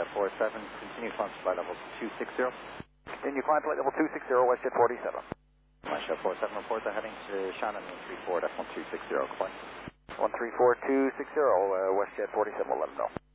47, continue climb to flight level 260. Continue climb flight level 260, WestJet 47. WestJet 47 reports are heading to Shannon 134, that's 1260, goodbye. 134260, WestJet 47, we'll let them know.